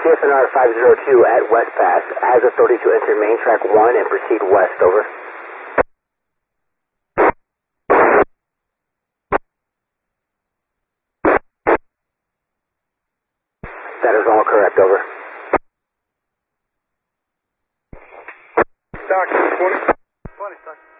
KSNR 502 at West Pass has authority to enter main track 1 and proceed west, over. That is all correct, over. Stock 20. 20, stock.